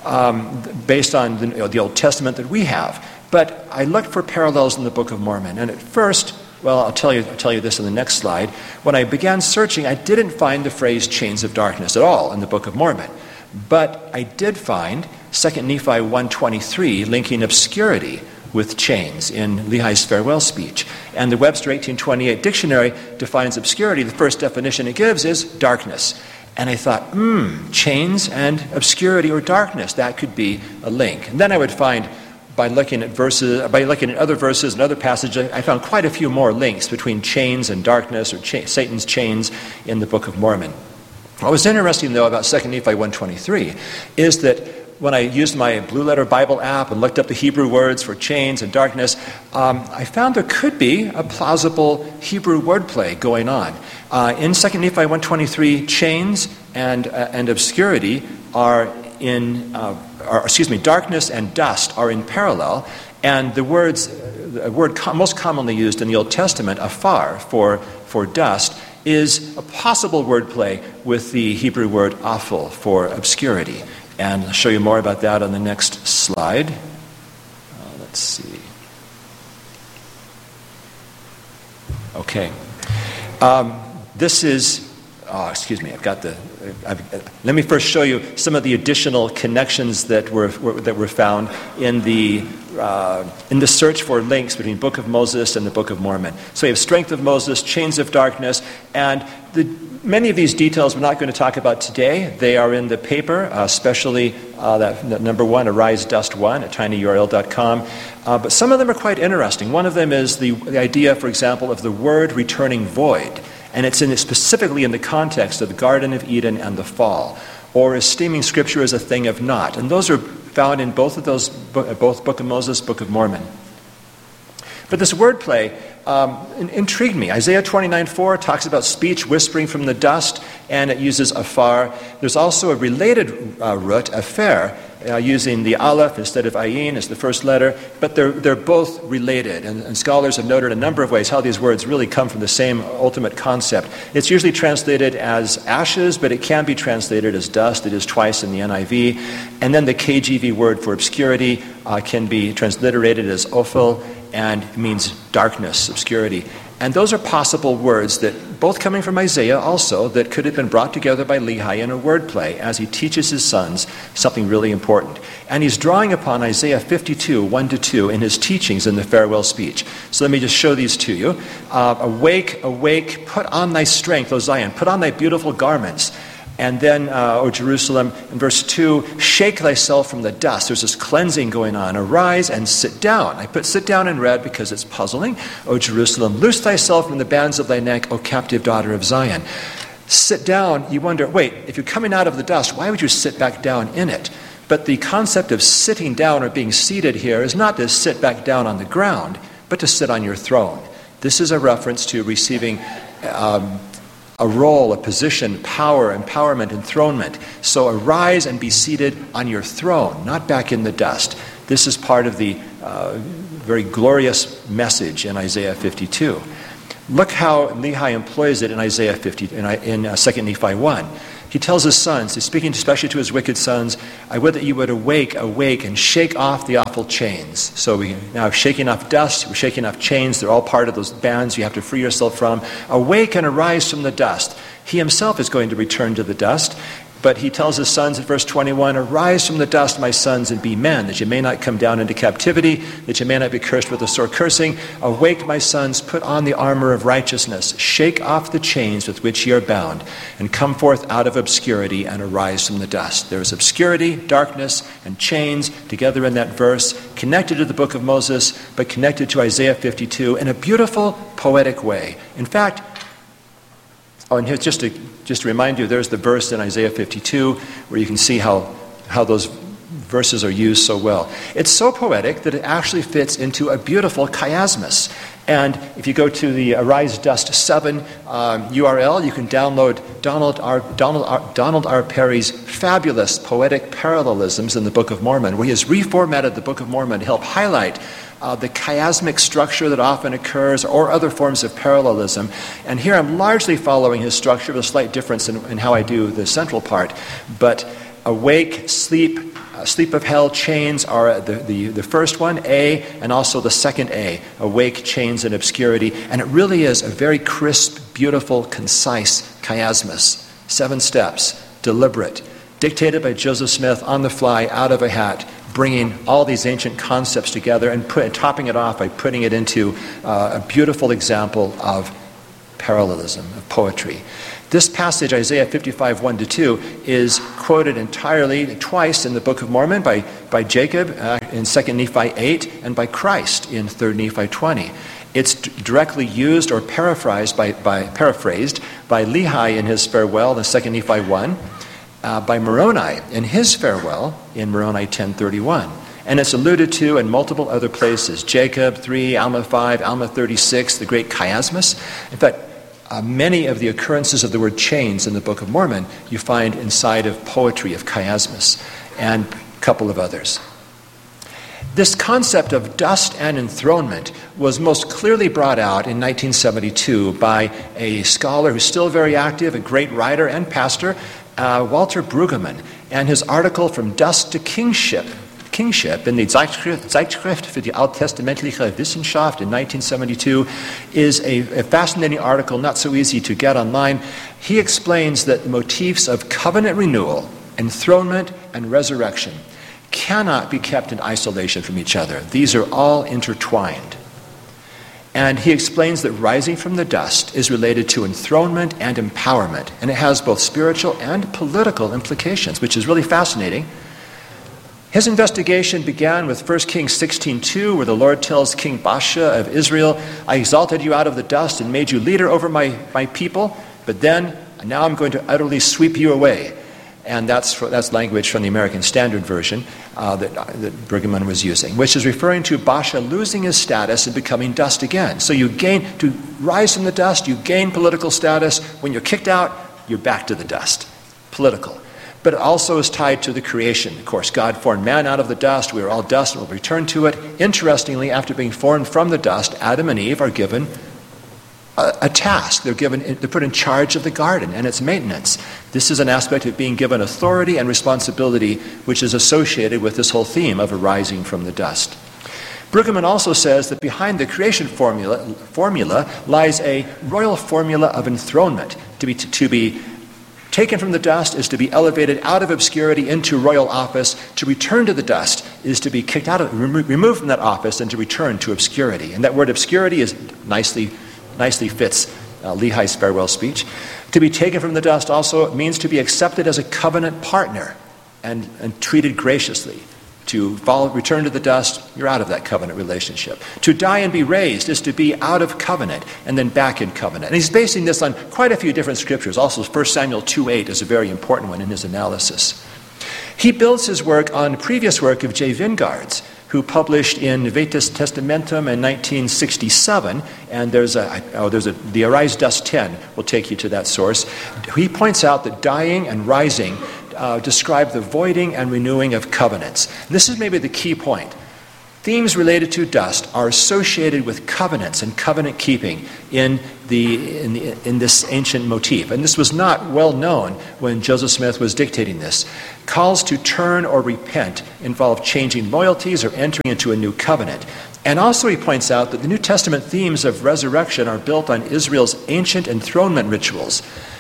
um, based on the, you know, the Old Testament that we have. But I looked for parallels in the Book of Mormon, and at first, well, I'll tell you, I'll tell you this on the next slide. When I began searching, I didn't find the phrase chains of darkness at all in the Book of Mormon. But I did find Second Nephi one twenty-three linking obscurity with chains in Lehi's farewell speech. And the Webster eighteen twenty-eight dictionary defines obscurity. The first definition it gives is darkness. And I thought, hmm, chains and obscurity or darkness, that could be a link. And then I would find, by looking at verses, by looking at other verses and other passages, I found quite a few more links between chains and darkness, or cha- Satan's chains, in the Book of Mormon. What was interesting, though, about Second Nephi one twenty-three is that when I used my Blue Letter Bible app and looked up the Hebrew words for chains and darkness, um, I found there could be a plausible Hebrew wordplay going on. Uh, in Second Nephi one twenty-three, chains and uh, and obscurity are in, uh, are, excuse me, darkness and dust are in parallel, and the words, the word com- most commonly used in the Old Testament, afar, for for dust, is a possible wordplay with the Hebrew word aful for obscurity. And I'll show you more about that on the next slide. Uh, let's see. Okay. Um, this is, oh, excuse me, I've got the, I've, let me first show you some of the additional connections that were, were that were found in the Uh, in the search for links between Book of Moses and the Book of Mormon. So we have strength of Moses, chains of darkness, and the, many of these details we're not going to talk about today. They are in the paper, uh, especially uh, that, that number one, Arise Dust one at tiny U R L dot com. Uh, but some of them are quite interesting. One of them is the, the idea, for example, of the word returning void, and it's in specifically in the context of the Garden of Eden and the fall, or esteeming Scripture as a thing of naught. And those are found in both of those, both Book of Moses, Book of Mormon. But this wordplay um, intrigued me. Isaiah twenty-nine four talks about speech whispering from the dust, and it uses afar. There's also a related uh, root, afer, uh, using the aleph instead of ayin as the first letter, but they're they're both related, and, and scholars have noted a number of ways how these words really come from the same ultimate concept. It's usually translated as ashes, but it can be translated as dust. It is twice in the N I V. And then the K J V word for obscurity uh, can be transliterated as ophel, and it means darkness, obscurity. And those are possible words that, both coming from Isaiah also, that could have been brought together by Lehi in a wordplay as he teaches his sons something really important. And he's drawing upon Isaiah fifty-two, one to two in his teachings in the farewell speech. So let me just show these to you. Uh, awake, awake, put on thy strength, O Zion, put on thy beautiful garments. And then, uh, O Jerusalem, in verse two, shake thyself from the dust. There's this cleansing going on. Arise and sit down. I put sit down in red because it's puzzling. O Jerusalem, loose thyself from the bands of thy neck, O captive daughter of Zion. Sit down, you wonder, wait, if you're coming out of the dust, why would you sit back down in it? But the concept of sitting down or being seated here is not to sit back down on the ground, but to sit on your throne. This is a reference to receiving um, a role, a position, power, empowerment, enthronement. So arise and be seated on your throne, not back in the dust. This is part of the uh, very glorious message in Isaiah fifty-two. Look how Lehi employs it in Isaiah fifty, in, in uh, Second Nephi one. He tells his sons, he's speaking especially to his wicked sons, I would that you would awake, awake, and shake off the awful chains. So we now shaking off dust, we're shaking off chains. They're all part of those bands you have to free yourself from. Awake and arise from the dust. He himself is going to return to the dust. But he tells his sons in verse twenty-one, "Arise from the dust, my sons, and be men, that you may not come down into captivity, that you may not be cursed with a sore cursing. Awake, my sons, put on the armor of righteousness. Shake off the chains with which ye are bound, and come forth out of obscurity and arise from the dust." There is obscurity, darkness, and chains together in that verse, connected to the book of Moses, but connected to Isaiah fifty-two in a beautiful, poetic way. In fact, oh, and here's just to just to remind you, there's the verse in Isaiah fifty-two where you can see how, how those verses are used so well. It's so poetic that it actually fits into a beautiful chiasmus. And if you go to the Arise Dust seven um, U R L, you can download Donald R. Donald R. Donald R. Perry's fabulous poetic parallelisms in the Book of Mormon, where he has reformatted the Book of Mormon to help highlight Uh, the chiasmic structure that often occurs, or other forms of parallelism. And here I'm largely following his structure with a slight difference in, in how I do the central part. But awake, sleep, uh, sleep of hell, chains are the, the, the first one, A, and also the second A, awake, chains, and obscurity. And it really is a very crisp, beautiful, concise chiasmus. Seven steps, deliberate, dictated by Joseph Smith on the fly, out of a hat, bringing all these ancient concepts together and put, topping it off by putting it into uh, a beautiful example of parallelism, of poetry. This passage, Isaiah fifty-five, one to two, is quoted entirely twice in the Book of Mormon by, by Jacob uh, in Second Nephi eight and by Christ in Third Nephi twenty. It's d- directly used or paraphrased by, by, paraphrased by Lehi in his farewell in Second Nephi one, Uh, by Moroni in his farewell in Moroni ten thirty-one. And it's alluded to in multiple other places. Jacob three, Alma five, Alma thirty-six, the great chiasmus. In fact, uh, many of the occurrences of the word chains in the Book of Mormon you find inside of poetry of chiasmus and a couple of others. This concept of dust and enthronement was most clearly brought out in nineteen seventy-two by a scholar who's still very active, a great writer and pastor, Uh, Walter Brueggemann, and his article From Dust to Kingship, Kingship in the Zeitschrift, Zeitschrift für die Alttestamentliche Wissenschaft in nineteen seventy-two is a, a fascinating article, not so easy to get online. He explains that the motifs of covenant renewal, enthronement, and resurrection cannot be kept in isolation from each other. These are all intertwined. And he explains that rising from the dust is related to enthronement and empowerment. And it has both spiritual and political implications, which is really fascinating. His investigation began with First Kings sixteen two, where the Lord tells King Baasha of Israel, "I exalted you out of the dust and made you leader over my, my people, but then now I'm going to utterly sweep you away." And that's for, that's language from the American Standard Version uh, that, uh, that Brueggemann was using, which is referring to Baasha losing his status and becoming dust again. So you gain, to rise from the dust, you gain political status. When you're kicked out, you're back to the dust. Political. But it also is tied to the creation. Of course, God formed man out of the dust. We are all dust and we'll return to it. Interestingly, after being formed from the dust, Adam and Eve are given a task. They're given, they're put in charge of the garden and its maintenance. This is an aspect of being given authority and responsibility, which is associated with this whole theme of arising from the dust. Brueggemann also says that behind the creation formula, formula lies a royal formula of enthronement. To be, to be taken from the dust is to be elevated out of obscurity into royal office. To return to the dust is to be kicked out of, removed from that office and to return to obscurity. And that word obscurity is nicely nicely fits uh, Lehi's farewell speech. To be taken from the dust also means to be accepted as a covenant partner and, and treated graciously. To follow, return to the dust, you're out of that covenant relationship. To die and be raised is to be out of covenant and then back in covenant. And he's basing this on quite a few different scriptures. Also, First Samuel two eight is a very important one in his analysis. He builds his work on previous work of J. Vingard's, who published in Vetus Testamentum in nineteen sixty-seven, and there's a, oh, there's a, the Arise Dust ten will take you to that source. He points out that dying and rising uh, describe the voiding and renewing of covenants. And this is maybe the key point. Themes related to dust are associated with covenants and covenant keeping in the, in the in this ancient motif. And this was not well known when Joseph Smith was dictating this. Calls to turn or repent involve changing loyalties or entering into a new covenant. And also he points out that the New Testament themes of resurrection are built on Israel's ancient enthronement rituals.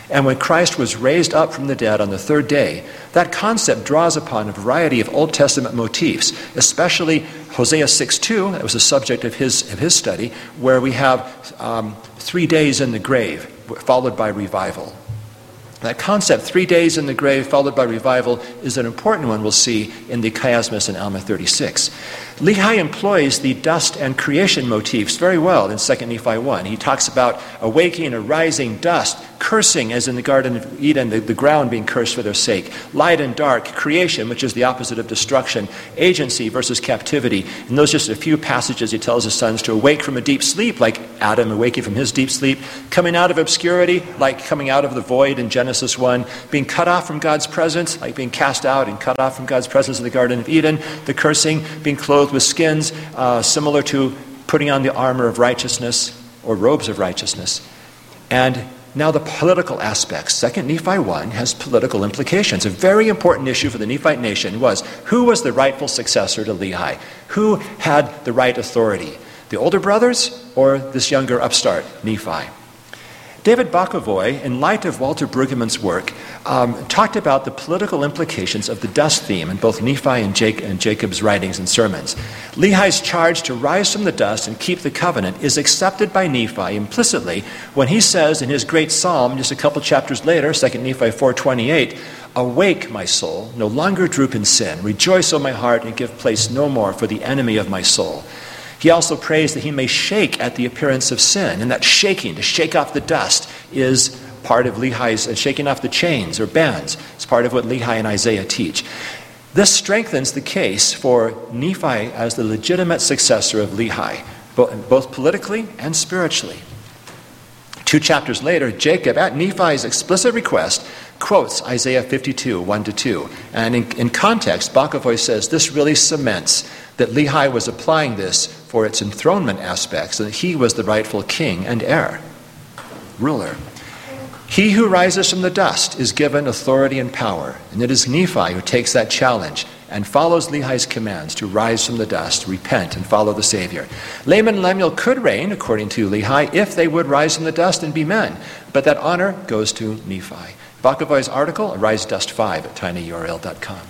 And when Christ was raised up from the dead on the third day, that concept draws upon a variety of Old Testament motifs, especially Hosea six two, that was the subject of his, of his study, where we have um, three days in the grave, followed by revival. That concept, three days in the grave followed by revival, is an important one we'll see in the Chiasmus in Alma thirty-six. Lehi employs the dust and creation motifs very well in Second Nephi one. He talks about awakening a rising dust, cursing as in the Garden of Eden, the, the ground being cursed for their sake. Light and dark, creation, which is the opposite of destruction. Agency versus captivity. And those are just a few passages he tells his sons to awake from a deep sleep, like Adam awaking from his deep sleep. Coming out of obscurity, like coming out of the void in Genesis one. Being cut off from God's presence, like being cast out and cut off from God's presence in the Garden of Eden. The cursing, being clothed with skins, uh, similar to putting on the armor of righteousness or robes of righteousness. And now the political aspects. Second Nephi one has political implications. A very important issue for the Nephite nation was who was the rightful successor to Lehi? Who had the right authority? The older brothers or this younger upstart, Nephi? David Bokovoy, in light of Walter Brueggemann's work, um, talked about the political implications of the dust theme in both Nephi and, Jake, and Jacob's writings and sermons. Lehi's charge to rise from the dust and keep the covenant is accepted by Nephi implicitly when he says in his great psalm, just a couple chapters later, Second Nephi four twenty-eight, "Awake, my soul, no longer droop in sin. Rejoice, O my heart, and give place no more for the enemy of my soul." He also prays that he may shake at the appearance of sin. And that shaking, to shake off the dust, is part of Lehi's, uh, shaking off the chains or bands. It's part of what Lehi and Isaiah teach. This strengthens the case for Nephi as the legitimate successor of Lehi, both, both politically and spiritually. Two chapters later, Jacob, at Nephi's explicit request, quotes Isaiah fifty-two, one to two. And in, in context, Bokovoy says this really cements that Lehi was applying this for its enthronement aspects, and that he was the rightful king and heir, ruler. He who rises from the dust is given authority and power, and it is Nephi who takes that challenge and follows Lehi's commands to rise from the dust, repent, and follow the Savior. Laman and Lemuel could reign, according to Lehi, if they would rise from the dust and be men, but that honor goes to Nephi. Bokovoy's article, Arise Dust five at tiny U R L dot com.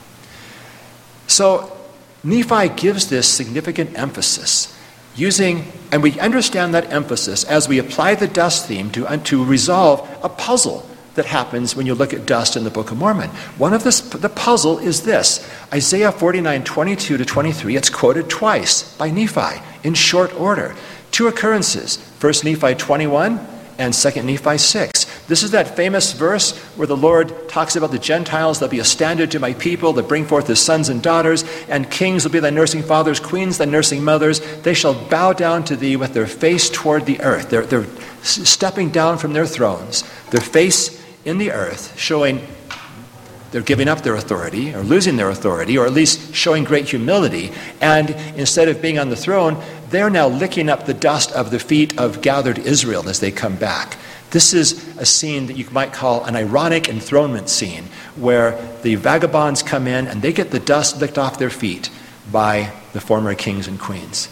So Nephi gives this significant emphasis, using, and we understand that emphasis as we apply the dust theme to, to resolve a puzzle that happens when you look at dust in the Book of Mormon. One of this, the puzzle is this. Isaiah forty-nine, twenty-two to twenty-three, it's quoted twice by Nephi in short order. Two occurrences, First Nephi twenty-one and Second Nephi six. This is that famous verse where the Lord talks about the Gentiles. They'll be a standard to my people, that bring forth his sons and daughters, and kings will be thy nursing fathers, queens thy nursing mothers. They shall bow down to thee with their face toward the earth. They're, they're stepping down from their thrones, their face in the earth, showing they're giving up their authority or losing their authority, or at least showing great humility. And instead of being on the throne, they're now licking up the dust of the feet of gathered Israel as they come back. This is a scene that you might call an ironic enthronement scene, where the vagabonds come in and they get the dust licked off their feet by the former kings and queens.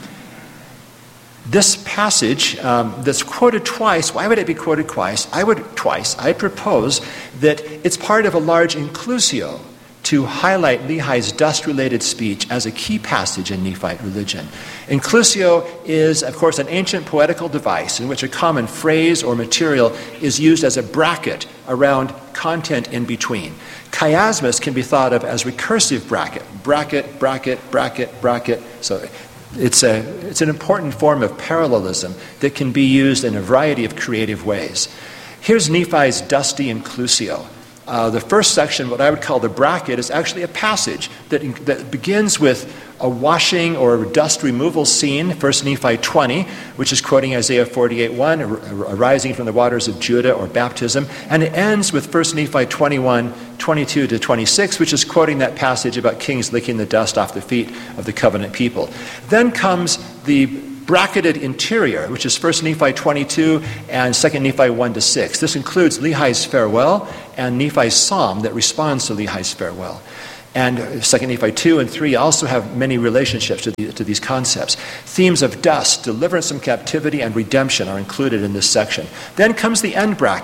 This passage um, that's quoted twice, why would it be quoted twice? I would twice. I propose that it's part of a large inclusio to highlight Lehi's dust-related speech as a key passage in Nephite religion. Inclusio is, of course, an ancient poetical device in which a common phrase or material is used as a bracket around content in between. Chiasmus can be thought of as recursive bracket. Bracket, bracket, bracket, bracket. So it's a it's an important form of parallelism that can be used in a variety of creative ways. Here's Nephi's dusty inclusio. Uh, the first section, what I would call the bracket, is actually a passage that, that begins with a washing or dust removal scene, First Nephi twenty, which is quoting Isaiah forty-eight one, arising from the waters of Judah or baptism, and it ends with First Nephi twenty-one, twenty-two to twenty-six, which is quoting that passage about kings licking the dust off the feet of the covenant people. Then comes the bracketed interior, which is First Nephi twenty-two and Second Nephi one to six. This includes Lehi's farewell and Nephi's psalm that responds to Lehi's farewell. And Second Nephi two and three also have many relationships to, the, to these concepts. Themes of dust, deliverance from captivity, and redemption are included in this section. Then comes the end bracket.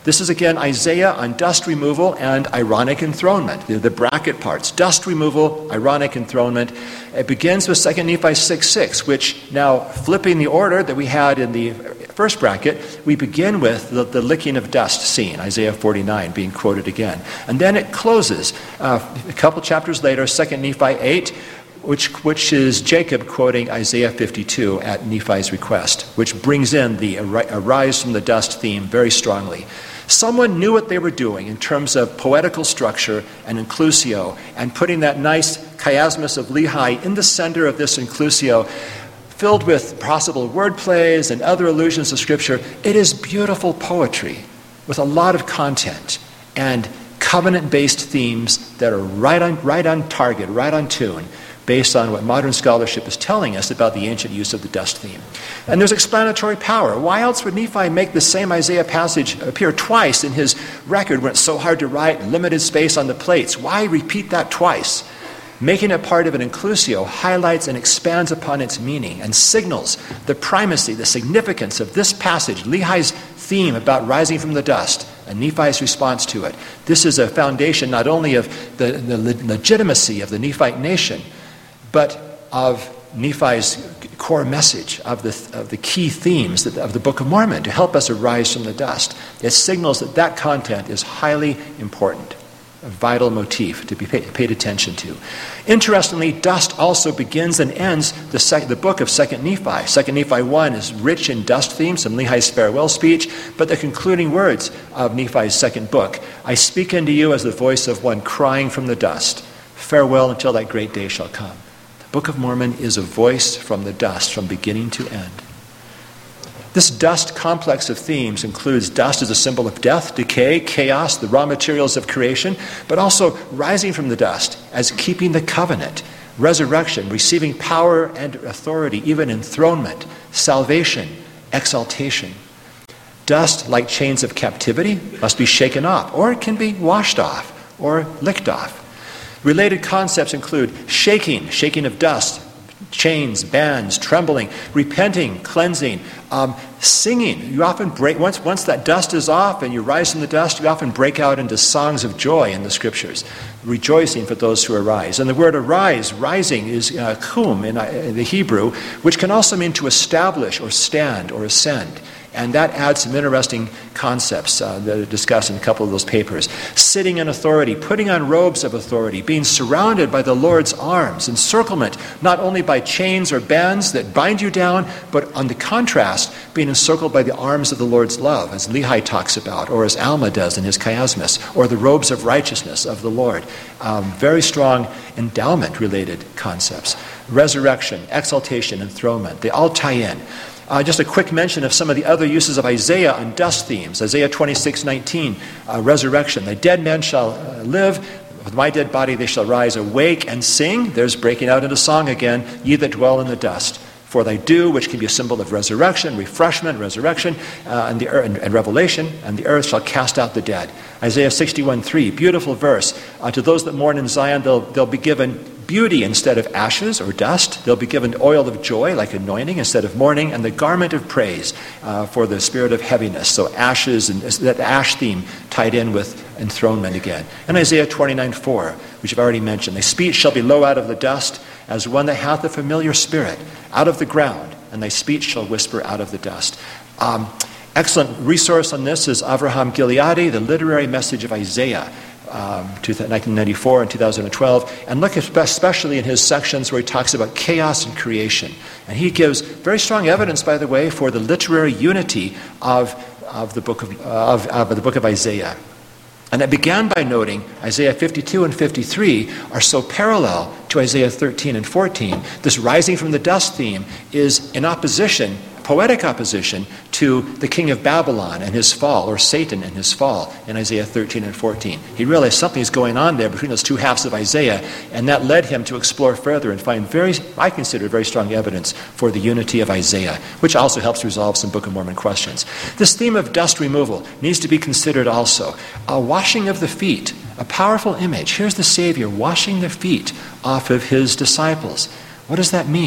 This is again Isaiah on dust removal and ironic enthronement, the, the bracket parts. Dust removal, ironic enthronement. It begins with Second Nephi six six, which now flipping the order that we had in the first bracket, we begin with the, the licking of dust scene, Isaiah forty-nine being quoted again. And then it closes uh, a couple chapters later, Second Nephi eight, which, which is Jacob quoting Isaiah fifty-two at Nephi's request, which brings in the arise from the dust theme very strongly. Someone knew what they were doing in terms of poetical structure and inclusio, and putting that nice chiasmus of Lehi in the center of this inclusio, filled with possible word plays and other allusions to Scripture. It is beautiful poetry with a lot of content and covenant-based themes that are right on, right on target, right on tune, based on what modern scholarship is telling us about the ancient use of the dust theme. And there's explanatory power. Why else would Nephi make the same Isaiah passage appear twice in his record when it's so hard to write, limited space on the plates? Why repeat that twice? Making it part of an inclusio highlights and expands upon its meaning and signals the primacy, the significance of this passage, Lehi's theme about rising from the dust, and Nephi's response to it. This is a foundation not only of the, the legitimacy of the Nephite nation, but of Nephi's core message, of the, of the key themes of the Book of Mormon to help us arise from the dust. It signals that that content is highly important, a vital motif to be pay, paid attention to. Interestingly, dust also begins and ends the, sec, the book of Second Nephi. Second Nephi one is rich in dust themes, some Lehi's farewell speech, but the concluding words of Nephi's second book, I speak unto you as the voice of one crying from the dust, farewell until that great day shall come. The Book of Mormon is a voice from the dust, from beginning to end. This dust complex of themes includes dust as a symbol of death, decay, chaos, the raw materials of creation, but also rising from the dust as keeping the covenant, resurrection, receiving power and authority, even enthronement, salvation, exaltation. Dust, like chains of captivity, must be shaken off, or it can be washed off or licked off. Related concepts include shaking, shaking of dust, chains, bands, trembling, repenting, cleansing, um, singing. You often break, once, once that dust is off and you rise from the dust, you often break out into songs of joy in the Scriptures, rejoicing for those who arise. And the word arise, rising, is uh, kum in, uh, in the Hebrew, which can also mean to establish or stand or ascend. And that adds some interesting concepts uh, that are discussed in a couple of those papers. Sitting in authority, putting on robes of authority, being surrounded by the Lord's arms, encirclement, not only by chains or bands that bind you down, but on the contrast, being encircled by the arms of the Lord's love, as Lehi talks about, or as Alma does in his chiasmus, or the robes of righteousness of the Lord. Um, very strong endowment-related concepts. Resurrection, exaltation, enthronement, they all tie in. Uh, just a quick mention of some of the other uses of Isaiah on dust themes. Isaiah twenty-six nineteen, uh, resurrection. The dead men shall uh, live, with my dead body they shall rise, awake and sing. There's breaking out into song again, ye that dwell in the dust. For thy dew, which can be a symbol of resurrection, refreshment, resurrection, uh, and, the earth, and, and revelation, and the earth shall cast out the dead. Isaiah sixty-one three, beautiful verse. Uh, to those that mourn in Zion, they'll, they'll be given beauty instead of ashes or dust. They'll be given oil of joy like anointing instead of mourning, and the garment of praise uh, for the spirit of heaviness. So ashes, and that ash theme tied in with enthronement again. And Isaiah twenty-nine four, which I've already mentioned. Thy speech shall be low out of the dust, as one that hath a familiar spirit, out of the ground, and thy speech shall whisper out of the dust. Um, excellent resource on this is Avraham Gileadi, The Literary Message of Isaiah, Um, nineteen ninety-four and two thousand twelve, and look especially in his sections where he talks about chaos and creation. And he gives very strong evidence, by the way, for the literary unity of, of, the, book of, of, of the book of Isaiah. And it began by noting Isaiah fifty-two and fifty-three are so parallel to Isaiah thirteen and fourteen. This rising from the dust theme is in opposition, poetic opposition, to the king of Babylon and his fall, or Satan and his fall, in Isaiah thirteen and fourteen. He realized something's going on there between those two halves of Isaiah, and that led him to explore further and find very, I consider, very strong evidence for the unity of Isaiah, which also helps resolve some Book of Mormon questions. This theme of dust removal needs to be considered also. A washing of the feet, a powerful image. Here's the Savior washing the feet off of his disciples. What does that mean?